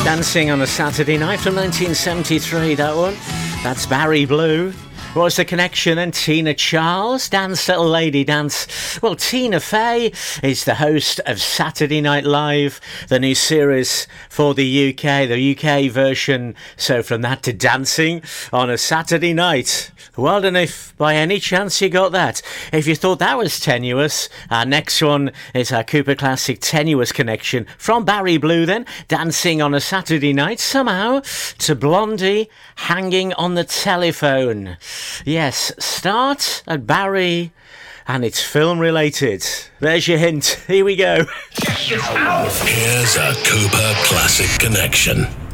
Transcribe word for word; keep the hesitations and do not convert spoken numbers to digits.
Dancing on a Saturday Night from nineteen seventy-three, that one. That's Barry Blue. What's the connection? And Tina Charles, Dance Little Lady Dance. Well, Tina Fey is the host of Saturday Night Live, the new series for the U K, the U K version. So from that to dancing on a Saturday night. Well done if by any chance you got that. If you thought that was tenuous, our next one is our Cooper Classic Tenuous Connection from Barry Blue then, dancing on a Saturday night somehow to Blondie, Hanging on the Telephone. Yes, start at Barry, and it's film related. There's your hint. Here we go. Here's a Cooper Classic Connection.